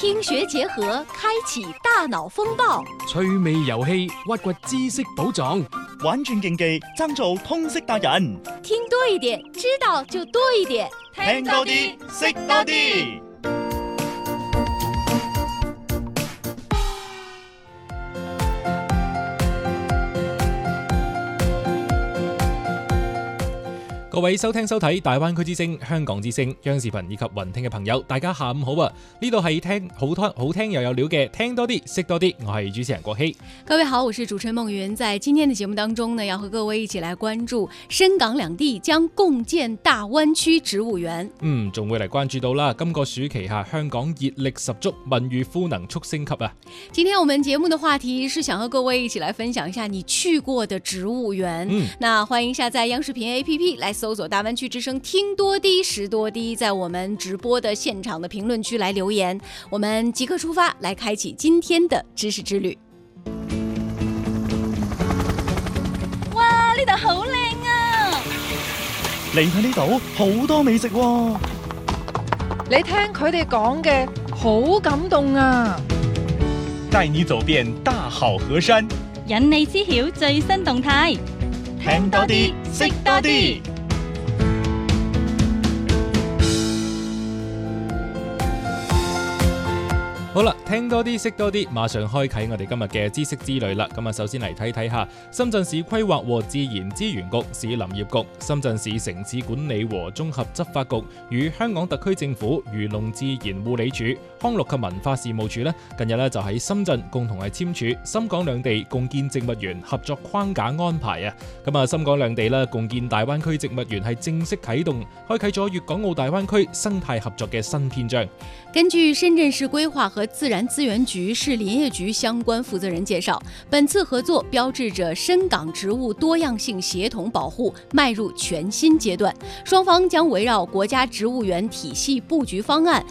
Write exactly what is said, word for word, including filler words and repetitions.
聽學結合，開啟大腦風暴， 趣味遊戲，挖掘知識寶藏， 玩轉競技，爭做通識達人。 聽多一點，知道就多一點， 聽多啲，識多啲。 各位收聽收睇大灣區之聲、香港之聲、央視頻以及雲聽嘅朋友，大家下午好啊！呢度係聽好聽好聽又有料嘅，聽多啲識多啲，我係主持人國希。 各位好，我是主持人孟云。在今天的節目當中呢，要和各位一起來關注深港兩地將共建大灣區植物園。 嗯，仲會嚟關注到啦，今個暑期下香港熱力十足，文娛賦能促升級啊！ 今天我們節目的話題是想和各位一起來分享一下你去過的植物園。嗯，那歡迎下載央視頻 A P P 來搜索大灣區之聲，聽多啲識多啲，在我們直播的現場的評論區來留言，我們即刻出發，來開啟今天的知識之旅。哇，呢度好靚啊！ 嚟睇呢度好多美食喎， 你聽佢哋講嘅好感動啊！ 帶你走遍大好河山， 引你知曉最新動態， 聽多啲，識多啲。 好啦，聽多啲識多啲，馬上開啟我哋今日嘅知識之旅啦。咁啊，首先嚟睇睇下深圳市規劃和自然資源局、市林業局、深圳市城市管理和綜合執法局與香港特區政府漁農自然護理署、康樂及文化事務署呢，近日呢就喺深圳共同係簽署深港兩地共建植物園合作框架安排啊。咁啊，深港兩地呢共建大灣區植物園係正式啟動，開啟咗粵港澳大灣區生態合作嘅新篇章。 根據深圳市規劃和自然資源局市林業局相關負責人介紹，本次合作標誌着深港植物多樣性協同保護邁入全新階段。雙方將圍繞國家植物園體系佈局方案